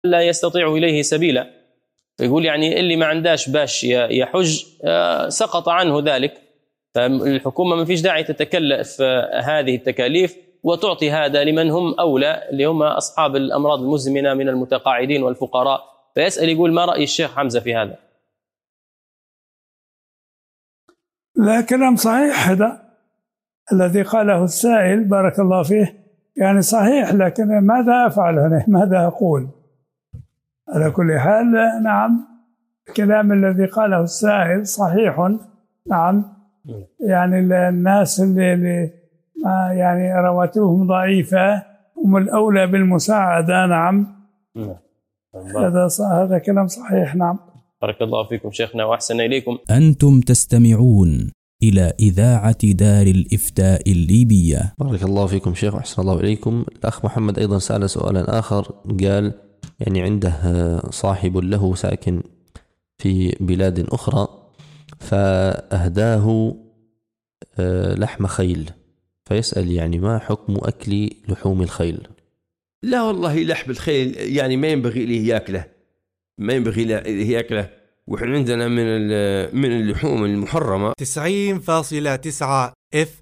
لا يستطيع إليه سبيلا. يقول يعني اللي ما عنداش باش يحج سقط عنه ذلك. فالحكومة ما فيش داعي تتكلف هذه التكاليف وتعطي هذا لمن هم أولى، اللي هم أصحاب الأمراض المزمنة من المتقاعدين والفقراء. فيسأل يقول ما رأي الشيخ حمزة في هذا؟ لا، كلام صحيح هذا الذي قاله السائل، بارك الله فيه، يعني صحيح، لكن ماذا أفعل هنا؟ ماذا أقول؟ على كل حال نعم، الكلام الذي قاله السائل صحيح، نعم. يعني الناس اللي يعني رواتبهم ضعيفة هم الأولى بالمساعدة، نعم. هذا كلام صحيح، نعم. بارك الله فيكم شيخنا وأحسن إليكم. أنتم تستمعون إلى إذاعة دار الإفتاء الليبية. بارك الله فيكم شيخ وأحسن الله إليكم. الأخ محمد أيضا سأل سؤالا آخر، قال يعني عنده صاحب له ساكن في بلاد أخرى فأهداه لحم خيل، فيسأل يعني ما حكم أكل لحوم الخيل؟ لا والله، لحم الخيل يعني ما ينبغي له يأكله، ما ينبغي له يأكله. وإحنا عندنا من اللحوم المحرمة 90.9 FM